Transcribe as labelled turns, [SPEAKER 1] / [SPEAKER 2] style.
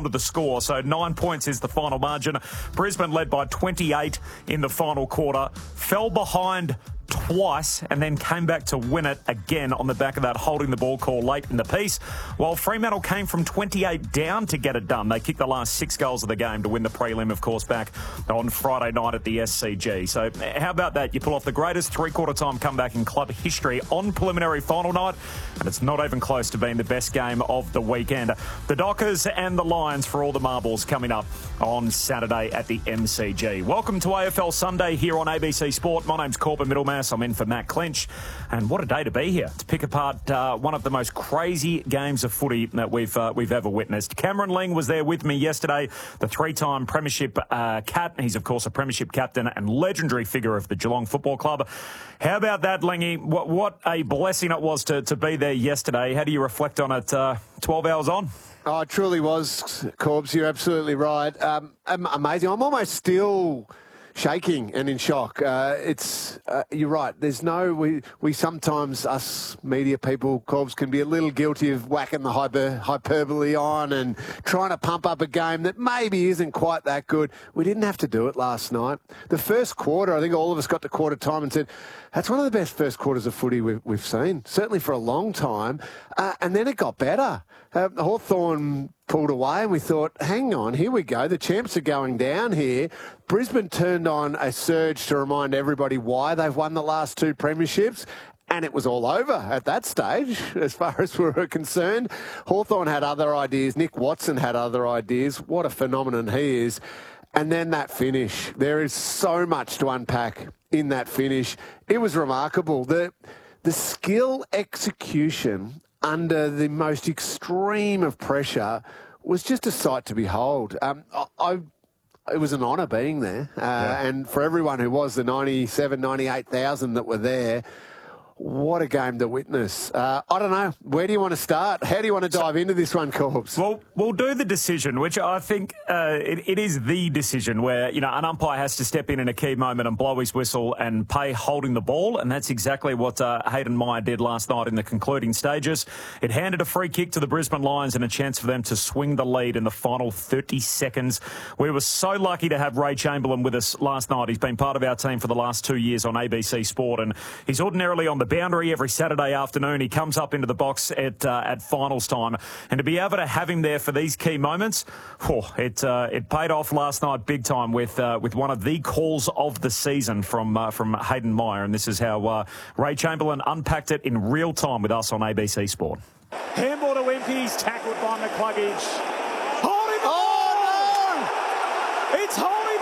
[SPEAKER 1] to the score. So 9 points is the final margin. Brisbane led by 28 in the final quarter, fell behind twice and then came back to win it again on the back of that holding the ball call late in the piece, while Fremantle came from 28 down to get it done. They kicked the last 6 goals of the game to win the prelim, of course, back on Friday night at the SCG. So how about that? You pull off the greatest three-quarter time comeback in club history on preliminary final night, and it's not even close to being the best game of the weekend. The Dockers and the Lions for all the marbles coming up on Saturday at the MCG. Welcome to AFL Sunday here on ABC Sport. My name's Corbin Middlemass. I'm in for Matt Clinch, and what a day to be here to pick apart one of the most crazy games of footy that we've ever witnessed. Cameron Ling was there with me yesterday, the three-time premiership cat. He's of course a premiership captain and legendary figure of the Geelong Football Club. How about that, Lingy? What a blessing it was to be there yesterday. How do you reflect on it 12 hours on?
[SPEAKER 2] Oh, it truly was, Corbs. You're absolutely right. Amazing. I'm almost still shaking and in shock. You're right. We sometimes, us media people, Corbs, can be a little guilty of whacking the hyperbole on and trying to pump up a game that maybe isn't quite that good. We didn't have to do it last night. The first quarter, I think all of us got to quarter time and said, that's one of the best first quarters of footy we've seen, certainly for a long time. And then it got better. Hawthorn pulled away and we thought, hang on, here we go. The champs are going down here. Brisbane turned on a surge to remind everybody why they've won the last 2 premierships. And it was all over at that stage, as far as we were concerned. Hawthorn had other ideas. Nick Watson had other ideas. What a phenomenon he is. And then that finish. There is so much to unpack in that finish. It was remarkable. The skill execution under the most extreme of pressure was just a sight to behold. It was an honour being there. And for everyone who was, the 98,000 that were there, what a game to witness. I don't know. Where do you want to start? How do you want to dive into this one, Corbs?
[SPEAKER 1] Well, we'll do the decision, which I think it is the decision where, an umpire has to step in a key moment and blow his whistle and pay holding the ball. And that's exactly what Hayden Meyer did last night in the concluding stages. It handed a free kick to the Brisbane Lions and a chance for them to swing the lead in the final 30 seconds. We were so lucky to have Ray Chamberlain with us last night. He's been part of our team for the last 2 years on ABC Sport, and he's ordinarily on the boundary every Saturday afternoon. He comes up into the box at finals time, and to be able to have him there for these key moments, it paid off last night big time with one of the calls of the season from Hayden Meyer, and this is how Ray Chamberlain unpacked it in real time with us on ABC Sport.
[SPEAKER 3] Handball to Impey's tackled by McCluggage.
[SPEAKER 2] Oh, no!
[SPEAKER 3] It's holding